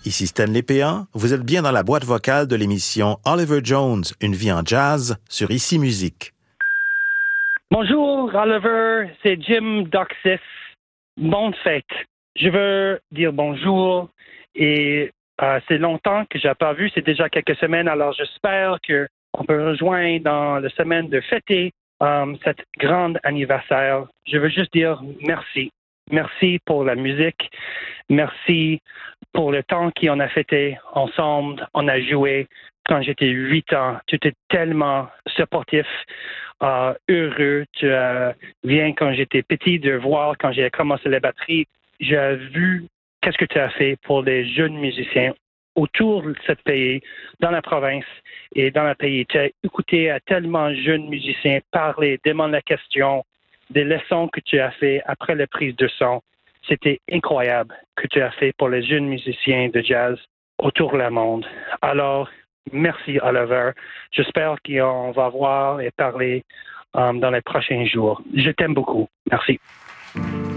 ici Stanley Péan. Vous êtes bien dans la boîte vocale de l'émission Oliver Jones, une vie en jazz sur Ici Musique. Bonjour Oliver, c'est Jim Doxis. Bonne fête. Je veux dire bonjour et c'est longtemps que j'ai pas vu, c'est déjà quelques semaines, alors j'espère qu'on peut rejoindre dans la semaine de fêter cet grand anniversaire. Je veux juste dire merci. Merci pour la musique. Merci pour le temps qu'on a fêté ensemble. On a joué quand j'étais 8 ans. Tu étais tellement supportif, heureux. Tu viens quand j'étais petit de voir quand j'ai commencé la batterie. J'ai vu qu'est-ce que tu as fait pour les jeunes musiciens autour de ce pays, dans la province et dans le pays. Tu as écouté à tellement de jeunes musiciens parler, demander la question, des leçons que tu as fait après la prise de son. C'était incroyable que tu as fait pour les jeunes musiciens de jazz autour du monde. Alors, merci Oliver. J'espère qu'on va voir et parler dans les prochains jours. Je t'aime beaucoup. Merci.